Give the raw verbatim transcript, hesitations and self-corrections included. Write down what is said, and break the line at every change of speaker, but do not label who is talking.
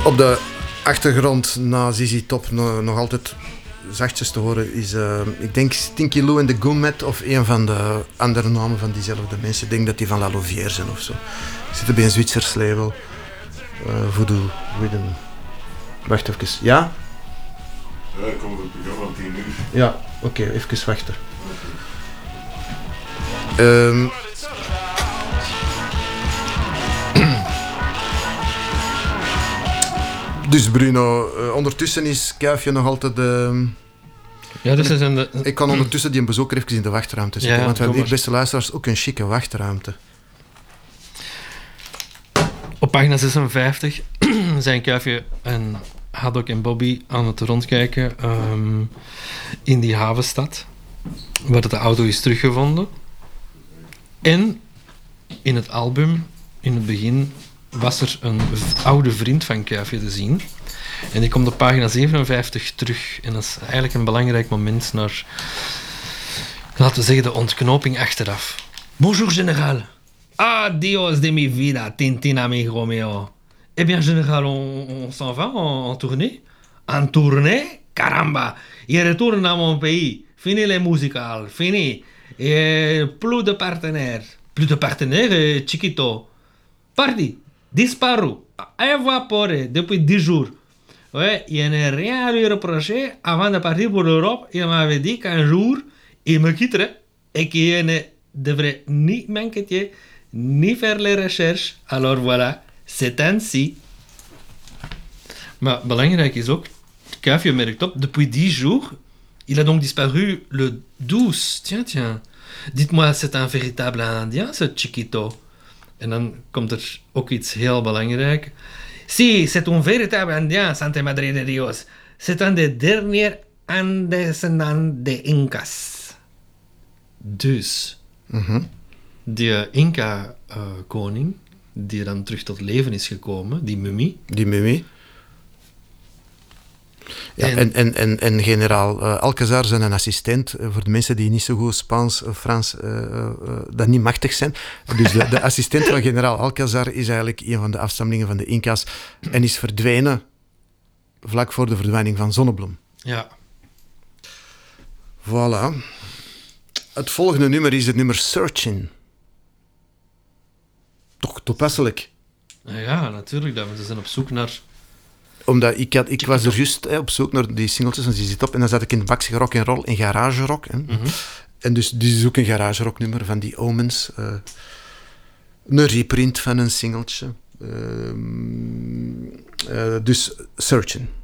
Op de achtergrond na Z Z Top nog, nog altijd zachtjes te horen is, uh, ik denk Stinky Lou en de Gourmet of een van de andere namen van diezelfde mensen. Ik denk dat die van La Louvière zijn of zo. Zitten bij een Zwitsers label. Uh, Voodoo Rhythm. Wacht even. Ja?
Ja, ik kom op het programma om tien uur.
Ja, oké, okay, even wachten. Um, dus Bruno, uh, ondertussen is Kuifje nog altijd... Uh,
ja, dus is een de...
Ik kan ondertussen die een bezoeker even in de wachtruimte zetten,
ja,
want we hebben hier, beste luisteraars, ook een chique wachtruimte.
Op pagina zesenvijftig zijn Kuifje en Haddock en Bobby aan het rondkijken um, in die havenstad, waar de auto is teruggevonden. En in het album, in het begin, was er een v- oude vriend van Kuifje te zien. En die komt op pagina zevenenvijftig terug. En dat is eigenlijk een belangrijk moment naar, laten we zeggen, de ontknoping achteraf. Bonjour, général. Ah, Dios de mi vida, Tintin amigo mio. Eh bien, général, on, on s'en va en, en tournée? En tournée? Caramba! Je retourne à mon pays. Fini les musicales, fini. Et plus de partenaires. Plus de partenaires, Chiquito. Parti. Disparu. Évaporé depuis dix jours. Ouais, il n'y a rien à lui reprocher. Avant de partir pour l'Europe, il m'avait dit qu'un jour, il me quitterait et qu'il ne devrait ni m'inquiéter, ni faire les recherches. Alors voilà, c'est ainsi. Maar belangrijk is ook, Kuifje merkt op, depuis dix jours, il a donc disparu le douze. Tiens, tiens. Dites-moi, c'est un véritable Indien, ce Chiquito? En dan komt er ook iets heel belangrijk. Si, c'est un véritable Indien, Santa Madre de Dios. C'est un des derniers descendants des Incas. Dus,
Mm-hmm.
die Inca-koning, uh, die dan terug tot leven is gekomen, die mummie.
Die mummie. Ja,
En-
en, en, en, en generaal uh, Alcazar zijn een assistent, uh, voor de mensen die niet zo goed Spaans of Frans uh, uh, uh, dat niet machtig zijn. Dus de, de assistent van generaal Alcazar is eigenlijk een van de afstammelingen van de Inca's en is verdwenen vlak voor de verdwijning van Zonnebloem.
Ja.
Voilà. Het volgende nummer is het nummer Searching. Toch toepasselijk.
Ja, natuurlijk. Dat we zijn op zoek naar...
Omdat ik, had, ik was er juist hè, op zoek naar die singeltjes en die zit op en dan zat ik in bakje rock en roll en garage rock. Hè.
Mm-hmm.
En dus dit is ook een garage rock nummer van die Omens. Uh, een reprint van een singeltje. Uh, uh, dus Searching.